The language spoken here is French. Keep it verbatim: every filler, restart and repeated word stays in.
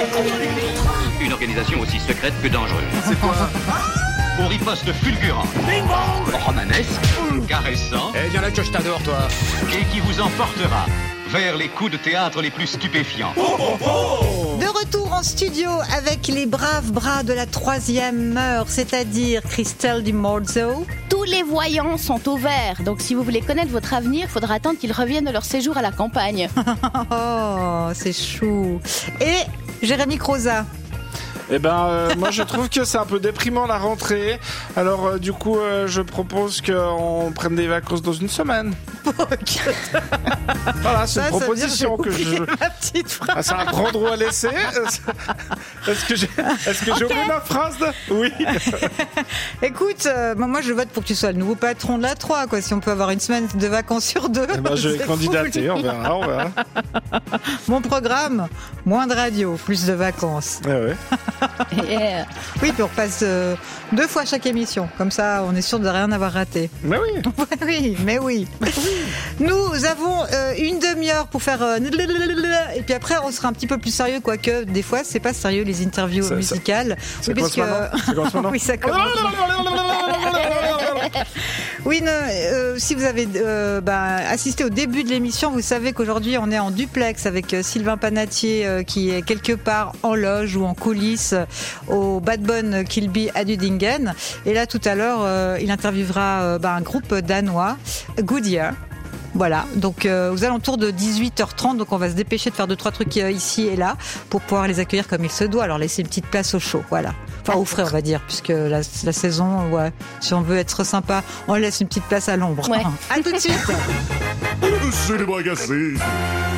Une organisation aussi secrète que dangereuse. C'est quoi? Au riposte fulgurant, romanesque, caressant, Eh, viens là que je t'adore, toi. et qui vous emportera vers les coups de théâtre les plus stupéfiants. De retour en studio avec les braves bras de la troisième heure, c'est-à-dire Christelle Di Morzo. Tous les voyants sont au vert, donc si vous voulez connaître votre avenir, il faudra attendre qu'ils reviennent de leur séjour à la campagne. Oh, c'est chou. Et Jérémy Croza. Eh ben, euh, moi je trouve que c'est un peu déprimant la rentrée. Alors euh, du coup, euh, je propose qu'on prenne des vacances dans une semaine. Voilà, c'est Ça, une ça veut dire proposition que j'ai je. oublié ma petite phrase. Ah, c'est un prendre ou à laisser. Est-ce que j'ai, est-ce que j'ai oublié ma phrase de... Oui. Écoute, euh, moi je vote pour que tu sois le nouveau patron de la trois, quoi. Si on peut avoir une semaine de vacances sur deux. Eh ben, je vais c'est candidater, cool. on verra, on verra. Mon programme, moins de radio, plus de vacances. Eh ouais. Yeah. Oui, puis on repasse euh, deux fois chaque émission. Comme ça, on est sûr de rien avoir raté. Mais oui. Oui, mais oui. Nous avons euh, une demi-heure pour faire euh, et puis après on sera un petit peu plus sérieux, quoique des fois c'est pas sérieux les interviews Ça- ça- musicales. ça Oui, commence parce maintenant Ça commence maintenant oui, ça commence. Oui, ne- euh, si vous avez euh, bah, assisté au début de l'émission, vous savez qu'aujourd'hui on est en duplex avec euh, Sylvain Panatier euh, qui est quelque part en loge ou en coulisses euh, au Bad Bon Kilby à Dudingen. Et là tout à l'heure, euh, il interviewera euh, bah, un groupe danois, Goodyear. Voilà, donc euh, aux alentours de dix-huit heures trente, donc on va se dépêcher de faire deux trois trucs euh, ici et là pour pouvoir les accueillir comme il se doit. Alors laisser une petite place au chaud, voilà. Enfin au frais on va dire, puisque la, la saison, ouais, si on veut être sympa, on laisse une petite place à l'ombre. Ouais. À tout de suite. C'est les bras cassés.